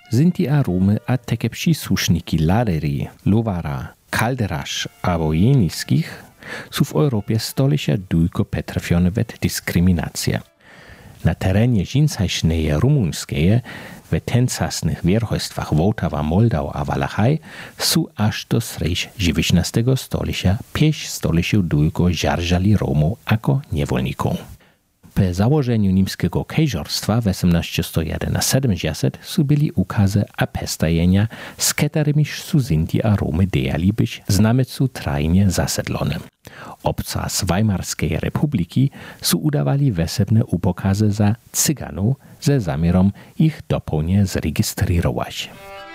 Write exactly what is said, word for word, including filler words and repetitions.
Zinti a Romy a takie przysłuszniki laderii, lowara, kalderasz albo jeniskich są w Europie stolicia dujko petrafione wet dyskryminacje. Na terenie žinsajšneje rumunskeje w tencasnych wierchostwach Wołtawa, Moldau a Walachaj są aż do srež dziewiętnastego stolicia pięć stoliciów dujko żarżali Romów jako niewolników. Po założeniu niemskiego kejżorstwa w osiemnaście jedenasiedemdziesiąt są byli ukazy a pestajenia, z którymi są Sinti a Romy dejali być znamecu trajnie zasedlone. Obca z Weimarskiej Republiki są udawali wesebne upokazy za Cyganów ze zamierem ich dopolnie zrejestrować.